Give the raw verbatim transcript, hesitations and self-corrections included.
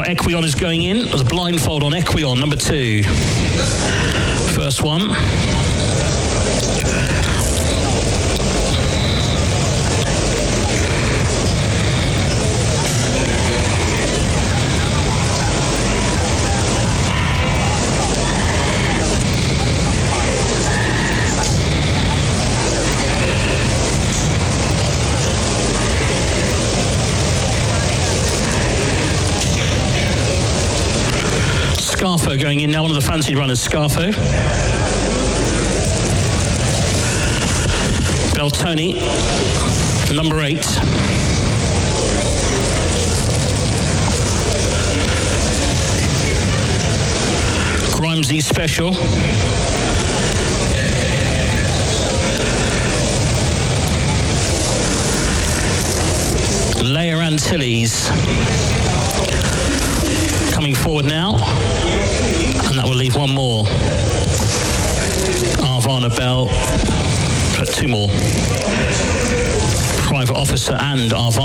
Equion is going in. There's a blindfold on Equion, number two. First one. Scarfo going in now, one of the fancy runners, Scarfo. Beltoni, number eight. Grimesy Special. Leia Antilles. Coming forward now, and that will leave one more. Arvana Bell, two more. Private Officer and Arvana.